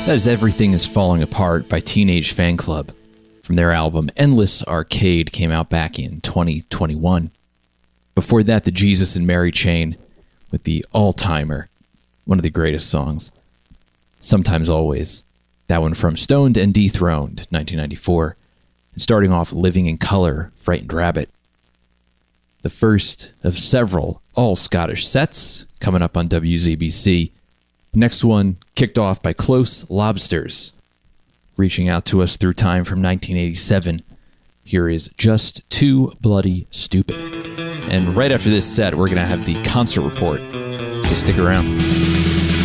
That is Everything is Falling Apart by Teenage Fanclub from their album Endless Arcade, came out back in 2021. Before that, the Jesus and Mary Chain with the All-Timer, one of the greatest songs. Sometimes Always. That one from Stoned and Dethroned, 1994. And starting off, Living in Color, Frightened Rabbit. The first of several all-Scottish sets coming up on WZBC. Next one kicked off by Close Lobsters, reaching out to us through time from 1987. Here is Just Too Bloody Stupid. And right after this set, we're going to have the concert report, so stick around.